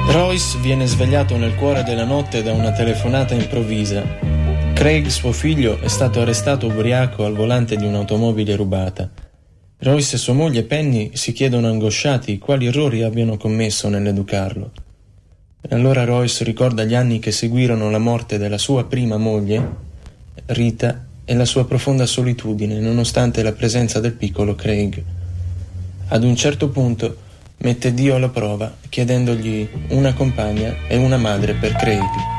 Royce viene svegliato nel cuore della notte da una telefonata improvvisa. Craig, suo figlio, è stato arrestato ubriaco al volante di un'automobile rubata. Royce e sua moglie Penny si chiedono angosciati quali errori abbiano commesso nell'educarlo. E allora Royce ricorda gli anni che seguirono la morte della sua prima moglie, Rita, e la sua profonda solitudine nonostante la presenza del piccolo Craig. Ad un certo punto mette Dio alla prova chiedendogli una compagna e una madre per Craig.